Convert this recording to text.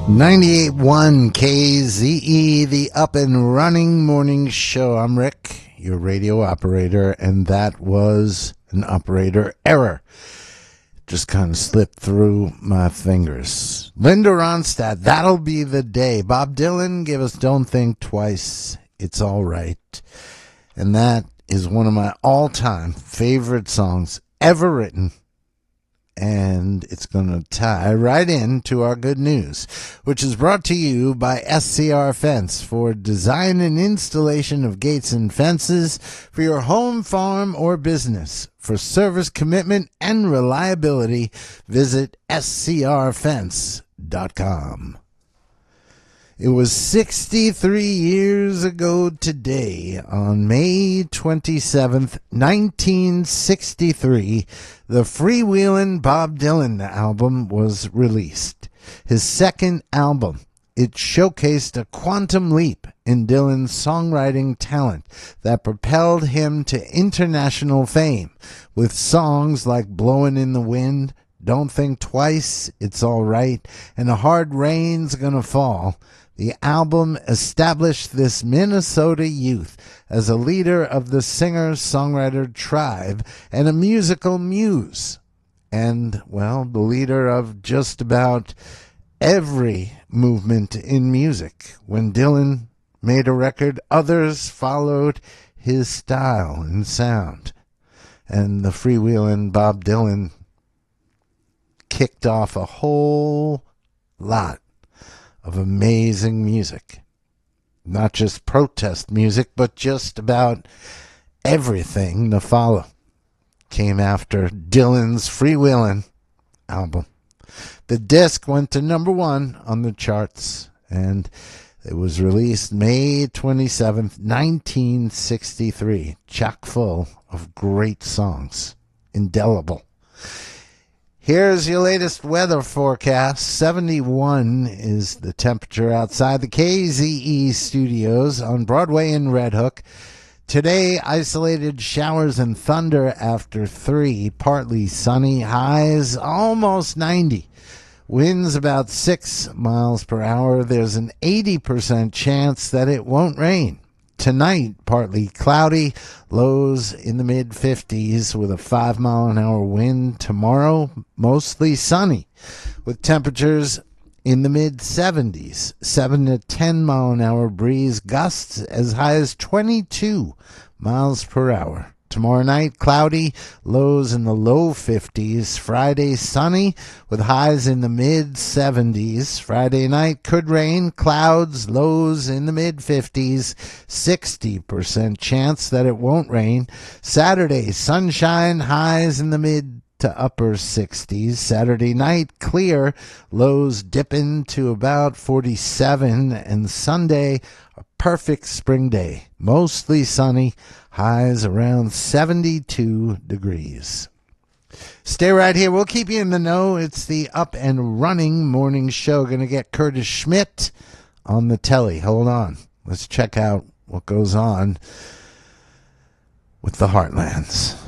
98.1 KZE, the Up and Running Morning Show. I'm Rick, your radio operator, and that was an operator error. Just kind of slipped through my fingers. Linda Ronstadt, That'll Be the Day. Bob Dylan gave us Don't Think Twice, It's All Right. And that is one of my all-time favorite songs ever written. And it's going to tie right into our good news, which is brought to you by SCR Fence for design and installation of gates and fences for your home, farm, or business. For service commitment and reliability, visit scrfence.com. It was 63 years ago today, on May 27th, 1963, the Freewheelin' Bob Dylan album was released. His second album. It showcased a quantum leap in Dylan's songwriting talent that propelled him to international fame, with songs like Blowin' in the Wind, Don't Think Twice, It's All Right, and A Hard Rain's Gonna Fall. The album established this Minnesota youth as a leader of the singer-songwriter tribe and a musical muse. And, well, the leader of just about every movement in music. When Dylan made a record, others followed his style and sound. And the Freewheelin' Bob Dylan kicked off a whole lot of amazing music. Not just protest music, but just about everything to follow came after Dylan's Freewheelin' album. The disc went to number 1 on the charts, and it was released May 27th, 1963. Chock full of great songs. Indelible. Here's your latest weather forecast. 71 is the temperature outside the KZE studios on Broadway in Red Hook. Today, isolated showers and thunder after 3. Partly sunny. Highs almost 90. Winds about 6 miles per hour. There's an 80% chance that it won't rain. Tonight, partly cloudy, lows in the mid-50s with a 5-mile-an-hour wind. Tomorrow, mostly sunny with temperatures in the mid-70s. 7 to 10-mile-an-hour breeze, gusts as high as 22 miles per hour. Tomorrow night, cloudy, lows in the low 50s. Friday, sunny with highs in the mid-70s. Friday night could rain, clouds, lows in the mid-50s. 60% chance that it won't rain. Saturday, sunshine, highs in the mid to upper 60s. Saturday night, clear, lows dipping to about 47. And Sunday, a perfect spring day, mostly sunny, highs around 72 degrees. Stay right here. We'll keep you in the know. It's the Up and Running Morning Show. Going to get Curtis Schmidt on the telly. Hold on. Let's check out what goes on with the Heartlands.